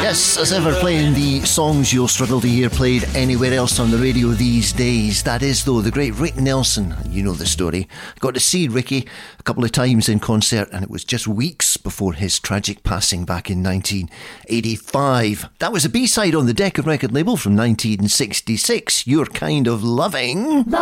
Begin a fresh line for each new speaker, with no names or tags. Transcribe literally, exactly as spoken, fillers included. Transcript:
Yes, as ever, playing the songs you'll struggle to hear played anywhere else on the radio these days. That is, though, the great Rick Nelson. You know the story. Got to see Ricky a couple of times in concert, and it was just weeks before his tragic passing back in nineteen eighty-five. That was a B-side on the Decca record label from nineteen sixty-six, You're Kind of Loving.